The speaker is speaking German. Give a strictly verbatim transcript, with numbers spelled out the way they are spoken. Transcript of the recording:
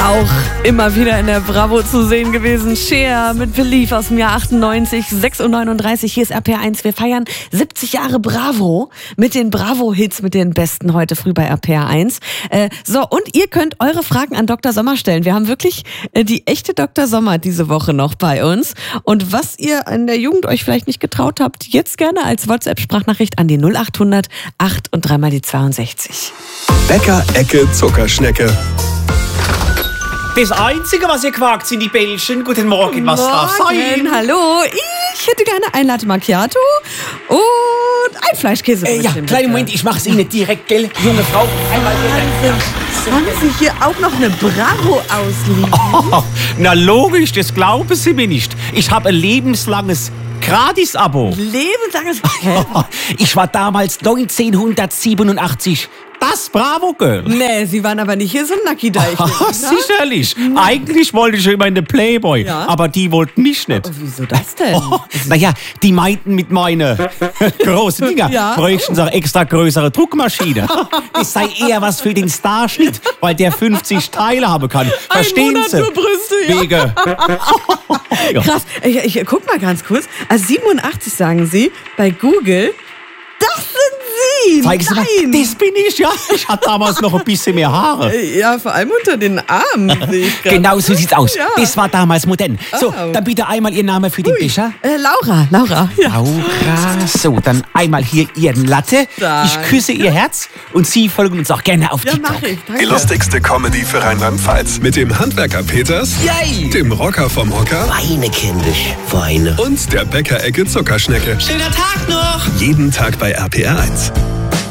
Auch immer wieder in der Bravo zu sehen gewesen. Cher mit Believe aus dem Jahr achtundneunzig, sechs Uhr neununddreißig. Hier ist R P R eins. Wir feiern siebzig Jahre Bravo mit den Bravo-Hits, mit den besten heute früh bei R P R eins. Äh, so, und ihr könnt eure Fragen an Doktor Sommer stellen. Wir haben wirklich äh, die echte Doktor Sommer diese Woche noch bei uns. Und was ihr in der Jugend euch vielleicht nicht getraut habt, jetzt gerne als WhatsApp-Sprachnachricht an die null achthundert acht und dreimal die zweiundsechzig. Bäcker Ecke Zuckerschnecke. Das Einzige, was ihr quakt, sind die Bällchen. Guten Morgen, was darf sein? Hallo, ich hätte gerne ein Latte Macchiato und ein Fleischkäse. Äh, ja, kleinen Moment, ich mach's Ihnen direkt, gell? Junge Frau, einmal hier. Haben Sie hier auch noch eine Bravo ausliegen? Oh, na logisch, das glauben Sie mir nicht. Ich habe ein lebenslanges Gratis-Abo. Lebenslanges... Ich war damals neunzehnhundertsiebenundachtzig das Bravo-Girl. Nee, Sie waren aber nicht hier so ein Nacki-Deich. Sicherlich. Eigentlich wollte ich immer in den Playboy, Ja? aber die wollten mich nicht. Oh, wieso das denn? Oh, naja, die meinten mit meinen großen Dinger, Ja. bräuchten sie eine extra größere Druckmaschine. Das sei eher was für den Starschnitt, weil der fünfzig Teile haben kann. Verstehen Monat Sie? nur Brüste, ja. Wege. Ja. Krass. Ich, ich guck mal ganz kurz. Also siebenundachtzig sagen Sie bei Google. Das sind Sie! Zeigen Sie mal, Nein! das bin ich, ja. Ich hatte damals noch ein bisschen mehr Haare. Ja, vor allem unter den Armen sehe ich gerade. Genau so sieht's aus. Ja. Das war damals modern. So, Oh. dann bitte einmal Ihr Name für den Becher. Äh, Laura, Laura. Ja. Laura. So, dann einmal hier Ihren Latte. Danke. Ich küsse Ihr Herz und Sie folgen uns auch gerne auf Ja, TikTok. mach ich. Danke. Die lustigste Comedy für Rheinland-Pfalz. Mit dem Handwerker Peters, Yay! dem Rocker vom Hocker Weine, kindisch, weine. und der Bäcker Ecke Zuckerschnecke. Schöner Tag noch! Jeden Tag bei R P R eins.